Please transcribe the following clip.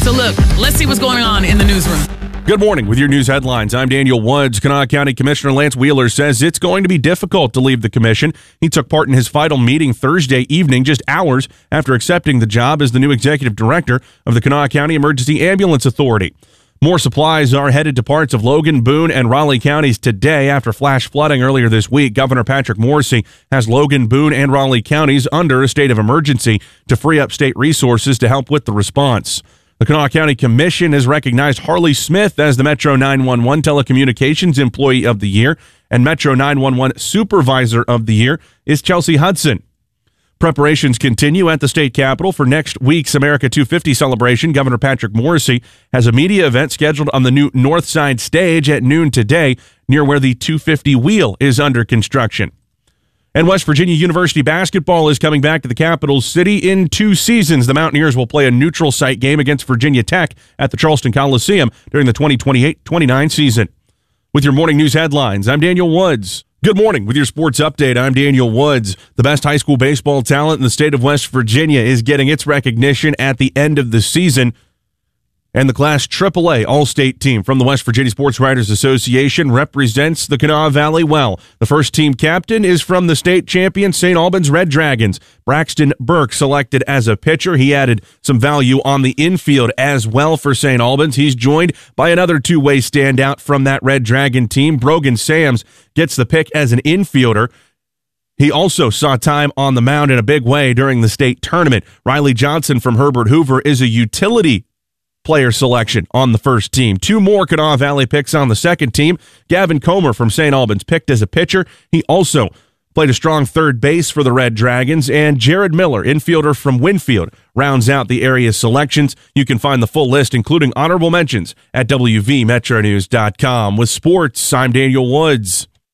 So look, let's see what's going on in the newsroom. Good morning. With your news headlines, I'm Daniel Woods. Kanawha County Commissioner Lance Wheeler says it's going to be difficult to leave the commission. He took part in his final meeting Thursday evening, just hours after accepting the job as the new executive director of the Kanawha County Emergency Ambulance Authority. More supplies are headed to parts of Logan, Boone, and Raleigh counties today after flash flooding earlier this week. Governor Patrick Morrisey has Logan, Boone, and Raleigh counties under a state of emergency to free up state resources to help with the response. The Kanawha County Commission has recognized Harley Smith as the Metro 911 Telecommunications Employee of the Year, and Metro 911 Supervisor of the Year is Chelsea Hudson. Preparations continue at the state capitol for next week's America 250 celebration. Governor Patrick Morrisey has a media event scheduled on the new North Side stage at noon today, near where the 250 wheel is under construction. And West Virginia University basketball is coming back to the capital city in 2 seasons. The Mountaineers will play a neutral site game against Virginia Tech at the Charleston Coliseum during the 2028-29 season. With your morning news headlines, I'm Daniel Woods. Good morning. With your sports update, I'm Daniel Woods. The best high school baseball talent in the state of West Virginia is getting its recognition at the end of the season. And the Class AAA All-State team from the West Virginia Sports Writers Association represents the Kanawha Valley well. The first team captain is from the state champion St. Albans Red Dragons. Braxton Burke selected as a pitcher. He added some value on the infield as well for St. Albans. He's joined by another two-way standout from that Red Dragon team. Brogan Sams gets the pick as an infielder. He also saw time on the mound in a big way during the state tournament. Riley Johnson from Herbert Hoover is a utility player selection on the first team. 2 more Kanawha Valley picks on the second team. Gavin Comer from St. Albans picked as a pitcher. He also played a strong third base for the Red Dragons. And Jared Miller, infielder from Winfield, rounds out the area's selections. You can find the full list, including honorable mentions, at WVMetroNews.com. With sports, I'm Daniel Woods.